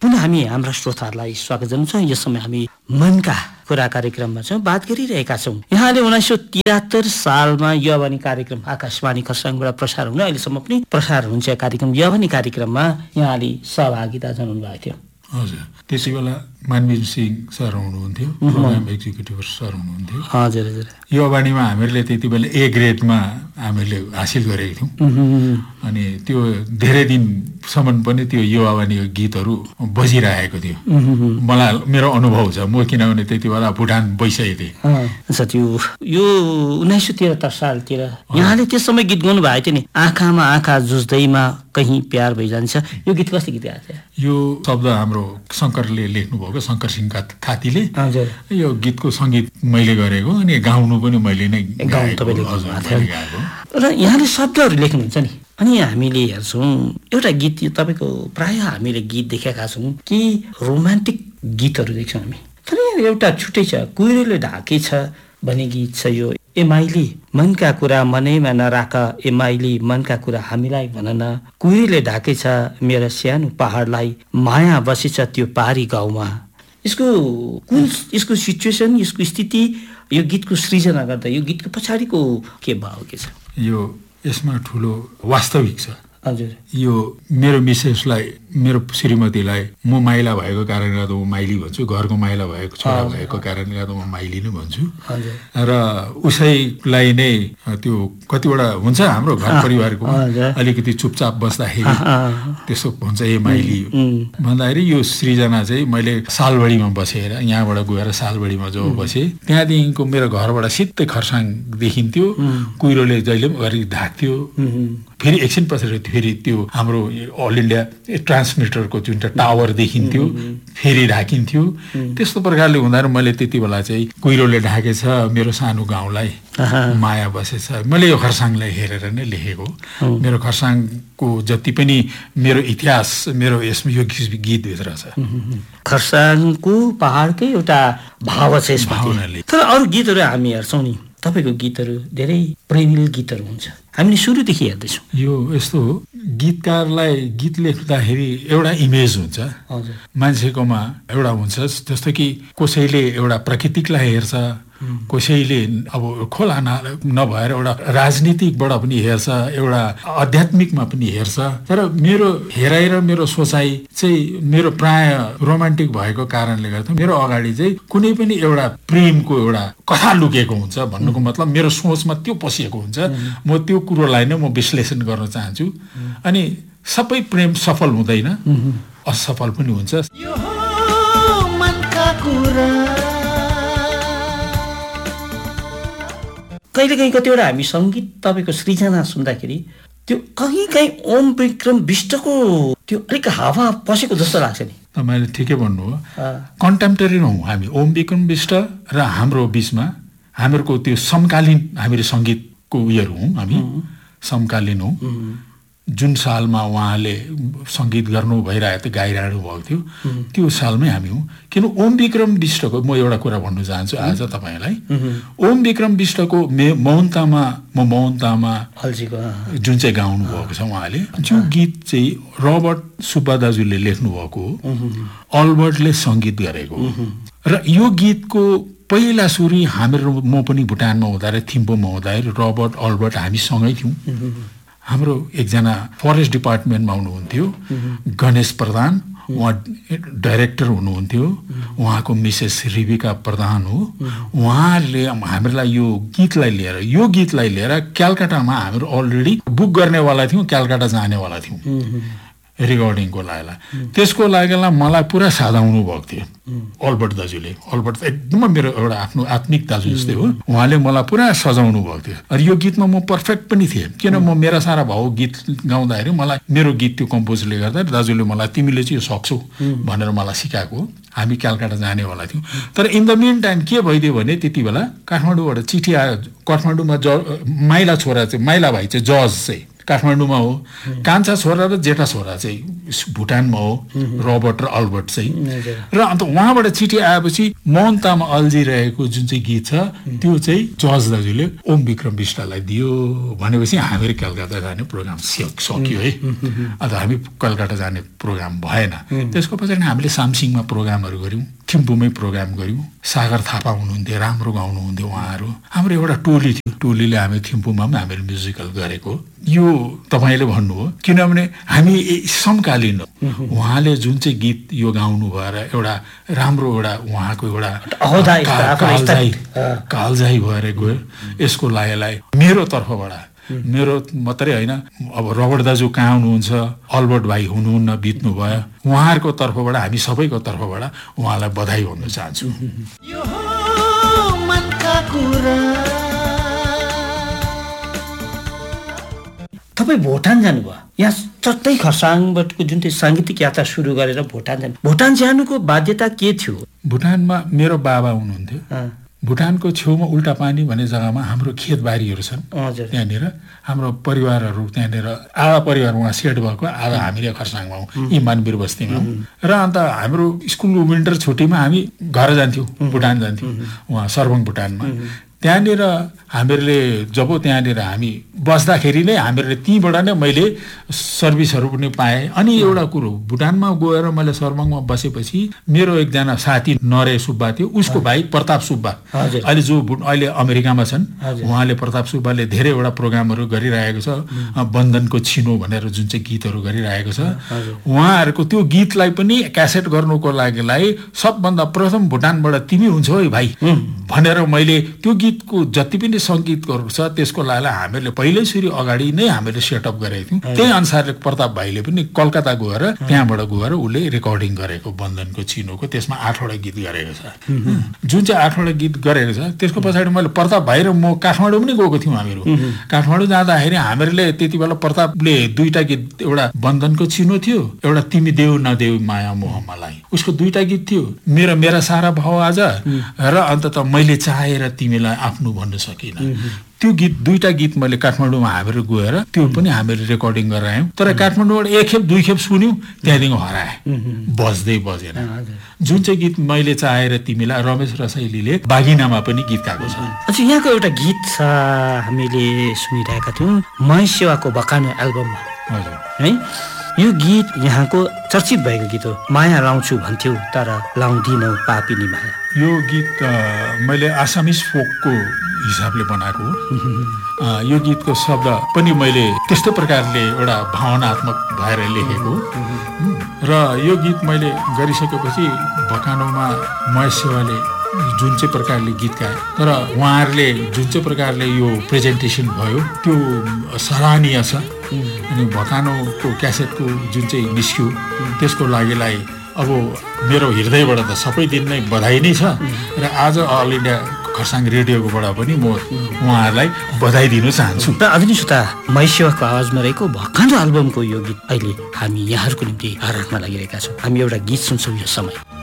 पुनः हामी हाम्रा श्रोताहरूलाई स्वागत जनाउँछौँ। यस समय हामी मनका कुरा कार्यक्रममा छौँ, बात गरिरहेका छौँ। यहाँले 1973 सालमा युवावाणी कार्यक्रम आकाशवाणी खरसाङबाट प्रसार हुन अहिलेसम्म पनि प्रसार हुन्छ कार्यक्रम युवावाणी कार्यक्रममा यहाँले सहभागिता जनाउनु भएको थियो। हजुर, त्यसै बेला मानवीर सिंह सर हुनुहुन्थ्यो, प्रोग्राम एक्जिक्युटिभ सर हुनुहुन्थ्यो। हजुर हजुर। युवावाणीमा हामीहरूले त्यति बेला ए ग्रेडमा हामीले हासिल गरेको थियौँ अनि त्यो धेरै दिनसम्म पनि त्यो युवावाणी गीतहरू बजिरहेको थियो। मलाई मेरो अनुभव छ, म किनभने त्यति बेला भुटान बसिसकेको थिएँ। अच्छा, त्यो यो 1973 सालतिर यहाँले त्यस समय गीत गाउनु भएको थियो नि, आँखामा आँखा जुझ्दैमा कहीँ प्यार भइजान्छ। यो गीत कसले गीत गाएको थियो? यो शब्द हाम्रो शङ्करले लेख्नुभएको, शङ्कर सिंह थातीले। यो गीतको सङ्गीत मैले गरेको अनि गाउनु पनि मैले नै गाएको। र यहाँले शब्दहरू लेख्नुहुन्छ नि, अनि हामीले हेर्छौँ एउटा गीत तपाईँको प्राय हामीले गीत देखेका छौँ कि रोमान्टिक गीतहरू देख्छौँ हामी, तर यहाँ एउटा छुट्टै छ, कुहिरोले ढाके छ भन्ने गीत छ। यो एमाइली मनका कुरा मनैमा नराख, एमाइली मनका कुरा हामीलाई भन न, कुहिरोले ढाके छ मेरो सानो पहाडलाई, माया बसेछ त्यो पहाडी गाउँमा। यसको कुन यसको सिचुएसन, यसको स्थिति, यो गीतको सृजना गर्दा यो गीतको पछाडिको के भाव के छ? यो यसमा ठुलो वास्तविक छ। हजुर, यो मेरो मिसेसलाई, मेरो श्रीमतीलाई म माइला भएको कारणले गर्दा म माइली भन्छु, घरको माइला भएको छोरा भएको कारणले गर्दा म माइली नै भन्छु। र उसैलाई नै त्यो कतिवटा हुन्छ हाम्रो घर परिवारको अलिकति चुपचाप बस्दाखेरि त्यसो हुन्छ ए माइली भन्दाखेरि यो सृजना चाहिँ मैले सालबडीमा बसेर यहाँबाट गएर सालबडीमा जब बसेँ त्यहाँदेखिको मेरो घरबाट सिधै खरसाङ देखिन्थ्यो, कुहिरोले जहिले पनि ढाक्थ्यो, फेरि एकछिन पछाडि फेरि त्यो हाम्रो अल इन्डिया ट्रान्समिटरको जुन टावर देखिन्थ्यो फेरि ढाकिन्थ्यो। त्यस्तो प्रकारले हुँदा मैले त्यति बेला चाहिँ कुहिरोले ढाकेछ मेरो सानो गाउँलाई, माया बसेछ, मैले यो खरसाङलाई हेरेर नै लेखेको। मेरो खरसाङको जति पनि मेरो इतिहास मेरो यसमा यो गीतभित्र छ। खरसाङको पहाडकै एउटा भाव छ यसमा। तर अरू गीतहरू हामी हेर्छौँ नि, तपाईँको गीतहरू धेरै प्रेमिल गीतहरू हुन्छ, हामीले सुरुदेखि हेर्दैछौँ। यो यस्तो हो, गीतकारलाई गीत लेख्दाखेरि एउटा इमेज हुन्छ मान्छेकोमा, एउटा हुन्छ जस्तो कि कसैले एउटा प्राकृतिकलाई हेर्छ, कसैले अब खोला नभएर एउटा राजनीतिकबाट पनि हेर्छ, एउटा आध्यात्मिकमा पनि हेर्छ। तर मेरो हेराइ र मेरो सोचाइ चाहिँ मेरो प्राय रोमान्टिक भएको कारणले गर्दा मेरो अगाडि चाहिँ कुनै पनि एउटा प्रेमको एउटा कथा लुकेको हुन्छ भन्नुको मतलब मेरो सोचमा त्यो पसिएको हुन्छ। म त्यो कुरोलाई नै म विश्लेषण गर्न चाहन्छु। अनि सबै प्रेम सफल हुँदैन, असफल पनि हुन्छ। कहिलेकाहीँ कतिवटा हामी सङ्गीत तपाईँको सृजना सुन्दाखेरि त्यो कहीँ कहीँ ओम विक्रम विष्टको त्यो अलिक हावा पसेको जस्तो लाग्छ नि। तपाईँले ठिकै भन्नु हो, कन्टेम्पोरेरी हौँ हामी, ओम विक्रम विष्ट र हाम्रो बिचमा हामीहरूको त्यो समकालीन हामीहरू सङ्गीतको उयोहरू हौँ, हामी समकालीन हौँ। जुन सालमा उहाँले सङ्गीत गर्नु भइरहेको थियो, गाइरहनु भएको थियो, त्यो सालमै हामी हौँ। किन ओम विक्रम विष्टको म एउटा कुरा भन्नु चाहन्छु आज तपाईँलाई। ओम विक्रम विष्टको मौनतामा जुन चाहिँ गाउनु भएको छ उहाँले, जो गीत चाहिँ रबर्ट सुब्बा दाजुले लेख्नु भएको हो, अल्बर्टले सङ्गीत गरेको हो। र यो गीतको पहिला सुरु हामीहरू, म पनि भुटानमा हुँदाखेरि थिम्पूमा हुँदाखेरि रबर्ट अल्बर्ट हामी सँगै थियौँ। हाम्रो एकजना फरेस्ट डिपार्टमेन्टमा हुनुहुन्थ्यो गणेश प्रधान, उहाँ डाइरेक्टर हुनुहुन्थ्यो, उहाँको मिसेस रिबिका प्रधान हो। उहाँले हामीलाई यो गीतलाई लिएर कलकत्तामा हामीहरू अलरेडी बुक गर्नेवाला थियौँ, कलकत्ता जानेवाला थियौँ रेकर्डिङको लागि। त्यसको लागि मलाई पुरा साधाउनु भएको थियो अल्बर्ट दाजुले। अल्बर्ट एकदम मेरो एउटा आफ्नो आत्मिक दाजु जस्तै हो, उहाँले मलाई पुरा सजाउनु भएको थियो। र यो गीतमा म पर्फेक्ट पनि थिएँ, किन म मेरा सारा भाउ गीत गाउँदाखेरि मलाई मेरो गीत त्यो कम्पोजले गर्दा दाजुले मलाई तिमीले चाहिँ यो सक्छौ भनेर मलाई सिकाएको। हामी कलकत्ता जानेवाला थियौँ। तर इन द मिन टाइम के भइदियो भने त्यति बेला काठमाडौँबाट चिठी आयो, काठमाडौँमा माइला छोरा चाहिँ माइला भाइ चाहिँ जज चाहिँ काठमाडौँमा हो, कान्छा छोरा र जेठा छोरा चाहिँ भुटानमा हो, रबर्ट र अल्बर्ट चाहिँ। र अन्त उहाँबाट चिठी आएपछि मोहन तामा अल्झिरहेको जुन चाहिँ गीत छ त्यो चाहिँ जज दाजुले ओम विक्रम बिष्टलाई दियो भनेपछि हामीहरू कलकत्ता जाने प्रोग्राम सक्यो है। अन्त हामी कलकत्ता जाने प्रोग्राम भएन। त्यसको पछाडि हामीले सामसिङमा प्रोग्रामहरू गऱ्यौँ, थिम्पूमै प्रोग्राम गऱ्यौँ। सागर थापा हुनुहुन्थ्यो, राम्रो गाउनुहुन्थ्यो उहाँहरू। हाम्रो एउटा टोली थियो, टोलीले हामी थिम्पूमा पनि हामीले म्युजिकल गरेको। यो तपाईँले भन्नुभयो किनभने हामी समकालीन उहाँले जुन चाहिँ गीत यो गाउनु भएर एउटा राम्रो एउटा उहाँको एउटा कालजाई भएर गयो। यसको लागि मेरो तर्फबाट, मेरो मात्रै होइन, अब रबर्ट दाजु कहाँ हुनुहुन्छ, अल्बर्ट भाइ हुनुहुन्न, बित्नु भयो, उहाँहरूको तर्फबाट हामी सबैको तर्फबाट उहाँलाई बधाई भन्न चाहन्छु। तपाईँ भुटान जानुभयो, यहाँ चट्टै खरसाङबाटको जुन चाहिँ साङ्गीतिक यात्रा सुरु गरेर भुटान जानुको बाध्यता के थियो? भुटानमा मेरो बाबा हुनुहुन्थ्यो। भुटानको छेउमा उल्टा पानी भन्ने जग्गामा हाम्रो खेतबारीहरू छन्। त्यहाँनिर हाम्रो परिवारहरू, त्यहाँनिर आधा परिवार उहाँ सेट भएको, आधा हामीले खरसाङमा हौँ, इमानवीर बस्तीमा हौँ। र अन्त हाम्रो स्कुल विन्टर छुट्टीमा हामी घर जान्थ्यौँ, भुटान जान्थ्यौँ, उहाँ सर्वङ भुटानमा। त्यहाँनिर हामीहरूले जब त्यहाँनिर हामी बस्दाखेरि नै हामीहरूले त्यहीँबाट नै मैले सर्भिसहरू पनि पाएँ। अनि एउटा कुरो, भुटानमा गएर मैले सर्वङमा बसेपछि मेरो एकजना साथी नरे सुब्बा थियो, उसको भाइ प्रताप सुब्बा अहिले जो अहिले अमेरिकामा छन्, उहाँले प्रताप सुब्बाले धेरैवटा प्रोग्रामहरू गरिरहेको छ, बन्धनको छिनो भनेर जुन चाहिँ गीतहरू गरिरहेको छ। उहाँहरूको त्यो गीतलाई पनि क्यासेट गर्नुको लागि सबभन्दा प्रथम भुटानबाट तिमी हुन्छ है भाइ भनेर मैले त्यो गीतको जति पनि सङ्गीतहरू छ त्यसको लागि हामीहरूले पहिल्यै सुरु अगाडि नै हामीले सेटअप गरेको थियौँ। त्यही अनुसारले प्रताप भाइले पनि कलकत्ता गएर त्यहाँबाट गएर उसले रेकर्डिङ गरेको बन्धनको चिनोको, त्यसमा 8वटा गीत गरेको छ। जुन चाहिँ 8वटा गीत गरेको छ त्यसको पछाडि मैले प्रताप भाइ र म काठमाडौँ पनि गएको थियौँ। हामीहरू काठमाडौँ जाँदाखेरि हामीहरूले त्यति बेला प्रतापले 2टा गीत, एउटा बन्धनको चिनो थियो, एउटा तिमी देऊ नदेऊ माया मोह मलाई, उसको 2टा गीत थियो, मेरा सारा भाव आज र अन्तत मैले चाहेर तिमीलाई आफ्नो भन्न सकिनँ। त्यो गीत 2टा गीत मैले काठमाडौँमा हामीहरू गएर त्यो पनि हामीले रेकर्डिङ गरेर आयौँ। तर काठमाडौँबाट 1 खेप 2 खेप सुन्यौँ, त्यहाँदेखि हराए, बज्दै बजेन। जुन चाहिँ गीत मैले चाहेर तिमीलाई रमेश रसाइलीले बागिनामा पनि गीत गाएको छ। अच्छा, यहाँको एउटा गीत छ हामीले सुनिरहेका थियौँ मै सेवाको भकानो एल्बममा, है? यो गीत यहाँको चर्चित भएको गीत हो। माया लाउँछु भन्थ्यौ तर लाउँदिनौ पापिनी माया। यो गीत मैले आसामिज फोकको हिसाबले बनाएको हो। यो गीतको शब्द पनि मैले त्यस्तै प्रकारले एउटा भावनात्मक भएर लेखेको र यो गीत मैले गरिसकेपछि भकानोमा महेश सेवाले जुन चाहिँ प्रकारले गीत गाए, तर उहाँहरूले जुन चाहिँ प्रकारले यो प्रेजेन्टेसन भयो त्यो सराहनीय छ। अनि भकानोको क्यासेटको जुन चाहिँ निस्क्यो त्यसको लागि अब मेरो हृदयबाट त सबै दिन नै बधाई नै छ र आज अल इन्डिया खरसाङ रेडियोकोबाट पनि म उहाँहरूलाई बधाई दिन चाहन्छु। र आधुनिक श्रोता, महेश सेवाको आवाजमा रहेको भकानो एल्बमको यो गीत अहिले हामी यहाँहरूको निम्ति राख्न लागिरहेका छौँ। हामी एउटा गीत सुन्छौँ यो समय।